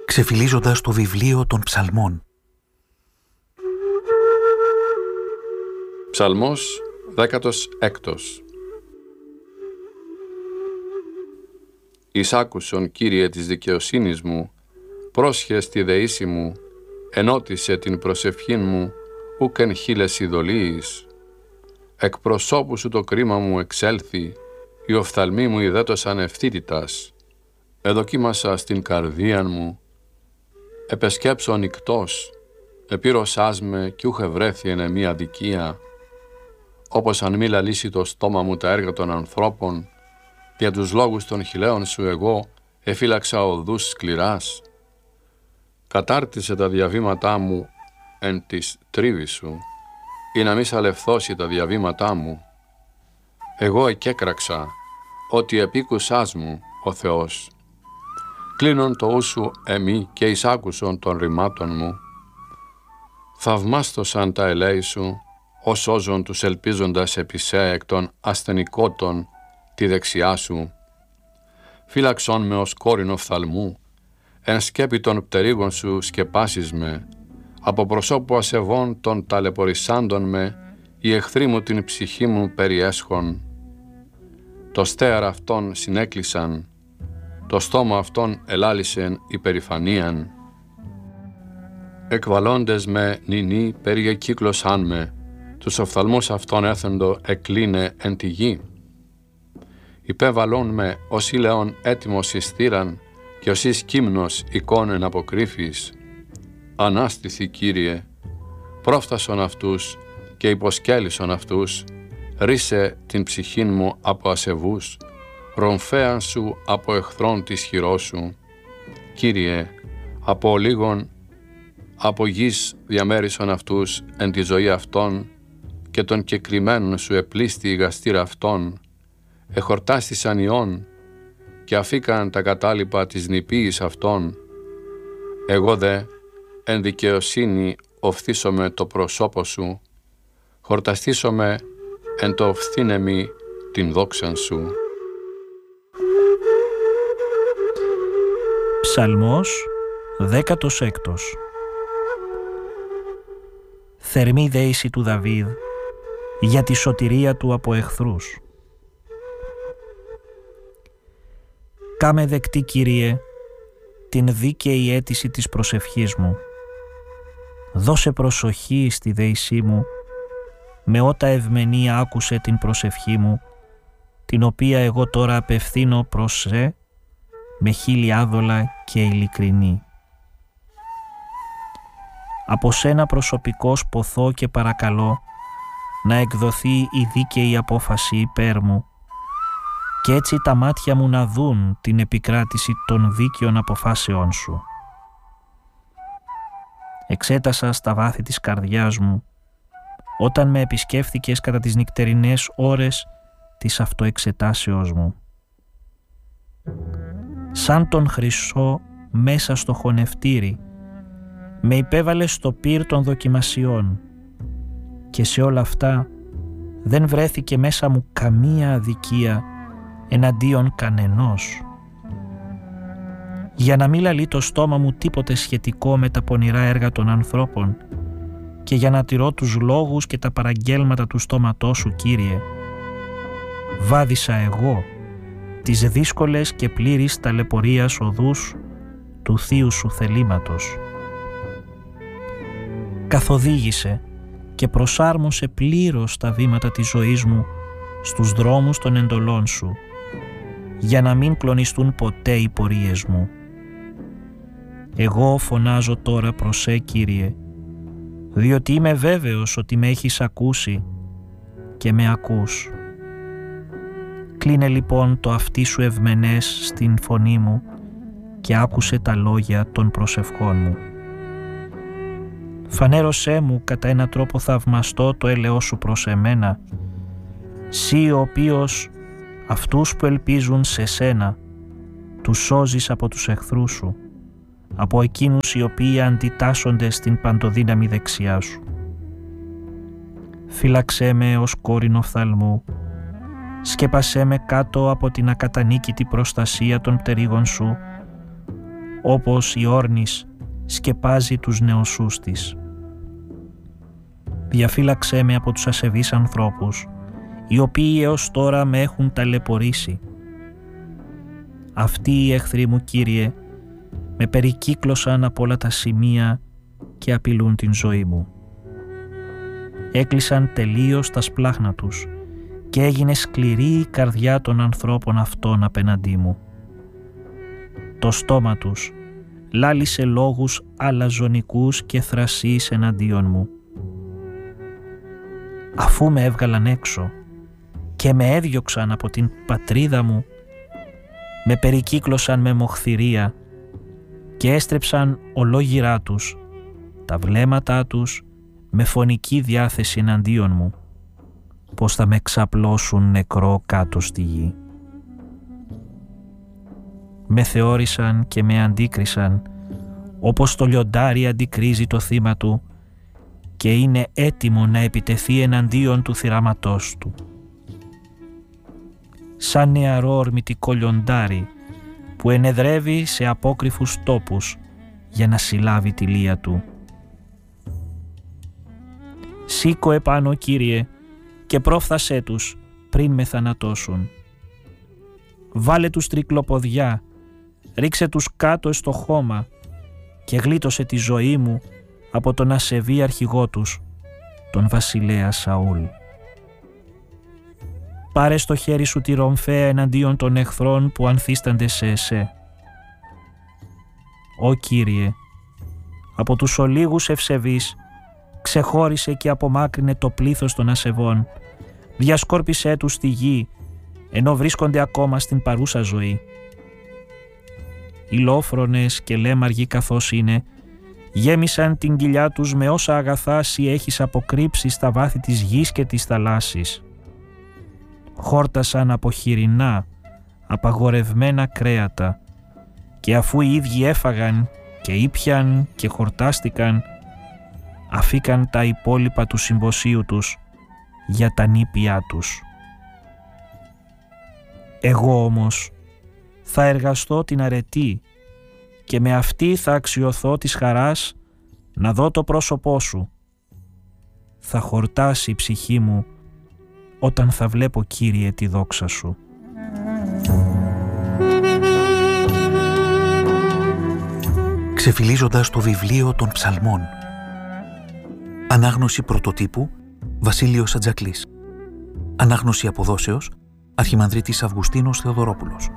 ξεφυλίζοντας το βιβλίο των ψαλμών. Ψαλμός 16. Εισάκουσον, Κύριε, της δικαιοσύνης μου, πρόσχες τη δεήση μου, ενώτισε την προσευχήν μου, ούκεν χίλες ειδωλίης. Εκ προσώπου σου το κρίμα μου εξέλθει, οι οφθαλμοί μου ιδέτωσαν ευθύτητας. Εδοκίμασα στην καρδίαν μου, επεσκέψω νυκτός, επήρωσάς με κι ούχε βρέθη εν εμή αδικία. Όπως αν μη λαλήσει το στόμα μου τα έργα των ανθρώπων, για τους λόγους των χιλέων σου εγώ εφύλαξα οδούς σκληράς. Κατάρτισε τα διαβήματά μου εν της τρίβης σου, ή να μη σαλευθώσει τα διαβήματά μου. Εγώ εκέκραξα, ότι επίκουσάς μου ο Θεός. Κλείνον το ου σου εμεί και εισάκουσον των ρημάτων μου. Θαυμάστοσαν τα ελέη σου, ως σώζον τους ελπίζοντας επί σε εκ των ασθενικότων τη δεξιά σου. Φύλαξον με ως κόρην οφθαλμού, εν σκέπη των πτερίγων σου σκεπάσεις με, από προσώπου ασεβών των ταλαιπωρησάντων με, οι εχθροί μου την ψυχή μου περιέσχον. Το στέαρ αυτών συνέκλεισαν, το στόμα αυτών ελάλησεν υπερηφανίαν. Εκβαλώντες με νηνή περιεκύκλωσαν με, τους οφθαλμούς αυτών έθεντο εκλίνε εν τη γη. Υπέβαλόν με ως ηλαιόν έτοιμος ειστήραν και ως εις κύμνος εικόνεν αποκρύφης. Ανάστηθη, Κύριε, πρόφτασον αυτούς και υποσκέλισον αυτούς, ρίσε την ψυχήν μου από ασεβούς, ρομφέαν σου από εχθρών της χειρός σου. Κύριε, από ολίγων από γης διαμέρισον αυτούς εν τη ζωή αυτών και των κεκριμένων σου επλήστη η γαστήρα αυτών, εχορτάστησαν ιών και αφήκαν τα κατάλοιπα της νηπίης αυτών. Εγώ δε εν δικαιοσύνη οφθήσομαι το προσώπο σου, χορταστήσομαι εν το οφθήνεμι την δόξαν σου. Ψαλμός 16. Θερμή δέηση του Δαβίδ για τη σωτηρία του από εχθρούς. Κάμε δεκτή, Κύριε, την δίκαιη αίτηση της προσευχής μου. Δώσε προσοχή στη δέησή μου, με ότα ευμενία άκουσε την προσευχή μου, την οποία εγώ τώρα απευθύνω προς σε με χείλη άδολα και ειλικρινή. Από σένα προσωπικός ποθώ και παρακαλώ να εκδοθεί η δίκαιη απόφαση υπέρ μου και έτσι τα μάτια μου να δουν την επικράτηση των δίκαιων αποφάσεών σου. Εξέτασα στα βάθη της καρδιάς μου όταν με επισκέφθηκες κατά τις νυχτερινές ώρες της αυτοεξετάσεως μου. Σαν τον Χρυσό μέσα στο χωνευτήρι με υπέβαλες στο πύρ των δοκιμασιών και σε όλα αυτά δεν βρέθηκε μέσα μου καμία αδικία εναντίον κανενός. Για να μην λαλεί το στόμα μου τίποτε σχετικό με τα πονηρά έργα των ανθρώπων και για να τηρώ τους λόγους και τα παραγγέλματα του στόματός σου, Κύριε, βάδισα εγώ τις δύσκολες και πλήρεις ταλαιπωρίας οδούς του θείου σου θελήματος. Καθοδήγησε και προσάρμοσε πλήρως τα βήματα της ζωής μου στους δρόμους των εντολών σου, για να μην κλονιστούν ποτέ οι πορείες μου. Εγώ φωνάζω τώρα προς σε, Κύριε, διότι είμαι βέβαιος ότι με έχεις ακούσει και με ακούς. Κλείνε λοιπόν το αυτί σου ευμενές στην φωνή μου και άκουσε τα λόγια των προσευχών μου. Φανέρωσέ μου κατά έναν τρόπο θαυμαστό το έλεος σου προς εμένα, σύ ο οποίος αυτούς που ελπίζουν σε σένα τους σώζεις από τους εχθρούς σου, από εκείνους οι οποίοι αντιτάσσονται στην παντοδύναμη δεξιά σου. Φύλαξέ με ως κόρην οφθαλμού, σκέπασέ με κάτω από την ακατανίκητη προστασία των πτερίγων σου, όπως η όρνης σκεπάζει τους νεοσούς της. Διαφύλαξέ με από τους ασεβείς ανθρώπους, οι οποίοι έως τώρα με έχουν ταλαιπωρήσει. Αυτοί οι εχθροί μου, Κύριε, με περικύκλωσαν από όλα τα σημεία και απειλούν την ζωή μου. Έκλεισαν τελείως τα σπλάχνα τους και έγινε σκληρή η καρδιά των ανθρώπων αυτών απέναντί μου. Το στόμα τους λάλησε λόγους αλαζονικούς και θρασείς εναντίον μου. Αφού με έβγαλαν έξω και με έδιωξαν από την πατρίδα μου, με περικύκλωσαν με μοχθηρία και έστρεψαν ολόγυρά τους τα βλέμματά τους με φωνική διάθεση εναντίον μου, πως θα με ξαπλώσουν νεκρό κάτω στη γη. Με θεώρησαν και με αντίκρισαν, όπως το λιοντάρι αντικρίζει το θύμα του και είναι έτοιμο να επιτεθεί εναντίον του θυραματός του. Σαν νεαρό ορμητικό λιοντάρι που ενεδρεύει σε απόκρυφους τόπους για να συλλάβει τη λία του. Σήκω επάνω, Κύριε, και πρόφθασέ τους πριν με θανατώσουν. Βάλε τους τρικλοποδιά, ρίξε τους κάτω στο χώμα και γλίτωσε τη ζωή μου από τον ασεβή αρχηγό τους, τον βασιλέα Σαούλ. Πάρε στο χέρι σου τη ρομφαία εναντίον των εχθρών που ανθίστανται σε εσέ. Ω Κύριε, από τους ολίγους ευσεβείς ξεχώρισε και απομάκρυνε το πλήθος των ασεβών, διασκόρπισέ τους στη γη, ενώ βρίσκονται ακόμα στην παρούσα ζωή. Οι λόφρονες και λέμαργοι καθώς είναι, γέμισαν την κοιλιά τους με όσα αγαθά εσύ έχεις αποκρύψει στα βάθη της γης και της θαλάσσης. Χόρτασαν από χοιρινά, απαγορευμένα κρέατα και αφού οι ίδιοι έφαγαν και ήπιαν και χορτάστηκαν, αφήκαν τα υπόλοιπα του συμποσίου τους για τα νήπια τους. Εγώ όμως θα εργαστώ την αρετή και με αυτή θα αξιωθώ της χαράς να δω το πρόσωπό σου. Θα χορτάσει η ψυχή μου όταν θα βλέπω, Κύριε, τη δόξα σου. Ξεφυλίζοντας το βιβλίο των Ψαλμών. Ανάγνωση πρωτοτύπου Βασίλειος Ατζακλής. Ανάγνωση αποδόσεως Αρχιμανδρίτης Αυγουστίνος Θεοδωρόπουλος.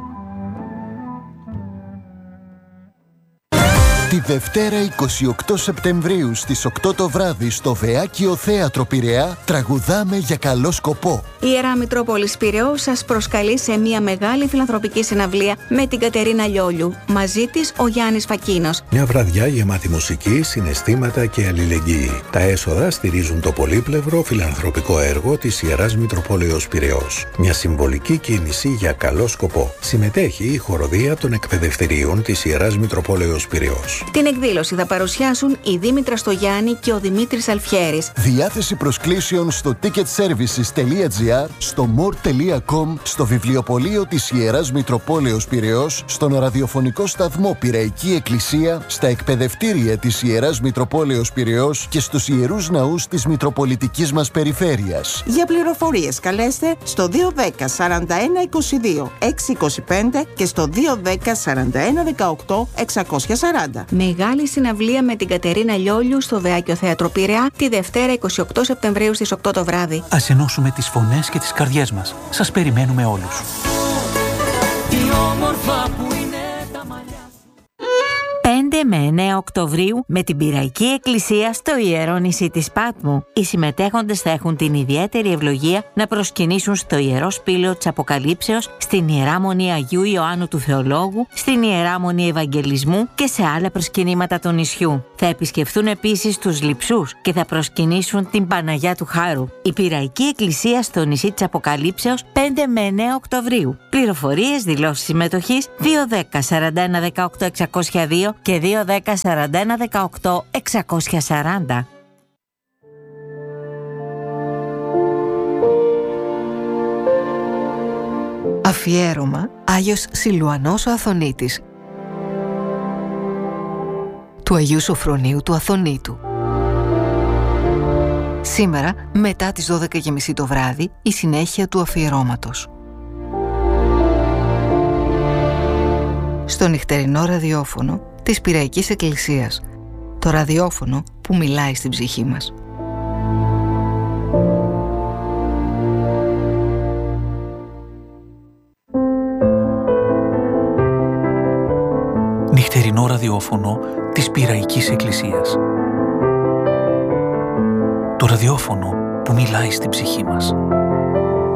Τη Δευτέρα 28 Σεπτεμβρίου στις 8 το βράδυ στο Βεάκιο Θέατρο Πειραιά τραγουδάμε για καλό σκοπό. Η Ιερά Μητρόπολης Πειραιώς σας προσκαλεί σε μια μεγάλη φιλανθρωπική συναυλία με την Κατερίνα Λιόλιου. Μαζί της ο Γιάννης Φακίνος. Μια βραδιά γεμάτη μουσική, συναισθήματα και αλληλεγγύη. Τα έσοδα στηρίζουν το πολύπλευρο φιλανθρωπικό έργο της Ιεράς Μητροπόλεως Πειραιώς. Μια συμβολική κίνηση για καλό σκοπό. Συμμετέχει η χοροδία των εκπαιδευτηρίων της Ιεράς Μητροπόλεως Πειραιώς. Την εκδήλωση θα παρουσιάσουν η Δήμητρα Στογιάννη και ο Δημήτρης Αλφιέρης. Διάθεση προσκλήσεων στο ticketservices.gr, στο more.com, στο βιβλιοπωλείο της Ιεράς Μητροπόλεως Πειραιώς, στον ραδιοφωνικό σταθμό Πειραϊκή Εκκλησία, στα εκπαιδευτήρια της Ιεράς Μητροπόλεως Πειραιώς και στους ιερούς ναούς της Μητροπολιτικής μας περιφέρειας. Για πληροφορίες καλέστε στο 210 41 22 625 και στο 210 41 18 640. Μεγάλη συναυλία με την Κατερίνα Λιόλιου στο Βεάκιο Θέατρο Πειραιά τη Δευτέρα 28 Σεπτεμβρίου στις 8 το βράδυ. Ας ενώσουμε τις φωνές και τις καρδιές μας. Σας περιμένουμε όλους. 5 με 9 Οκτωβρίου με την Πειραϊκή Εκκλησία στο Ιερό Νησί της Πάτμου. Οι συμμετέχοντες θα έχουν την ιδιαίτερη ευλογία να προσκυνήσουν στο Ιερό Σπήλαιο της Αποκαλύψεως, στην Ιερά Μονή Αγίου Ιωάννου του Θεολόγου, στην Ιερά Μονή Ευαγγελισμού και σε άλλα προσκυνήματα του νησιού. Θα επισκεφθούν επίσης τους Λειψούς και θα προσκυνήσουν την Παναγιά του Χάρου. Η Πειραϊκή Εκκλησία στο νησί της Αποκαλύψεως 5 με 9 Οκτωβρίου. Πληροφορίες, δηλώσεις συμμετοχής 210 41 18 602 και 210 41 18 640. Αφιέρωμα Άγιος Σιλουανός ο Αθωνίτης. του Αγίου Σοφρονίου του Αθωνίτου. Σήμερα, μετά τις 12:30 το βράδυ, η συνέχεια του αφιερώματος. Στο νυχτερινό ραδιόφωνο της Πειραϊκής Εκκλησίας. Το ραδιόφωνο που μιλάει στην ψυχή μας. Νυχτερινό ραδιόφωνο της Πειραϊκής Εκκλησίας. Το ραδιόφωνο που μιλάει στην ψυχή μας.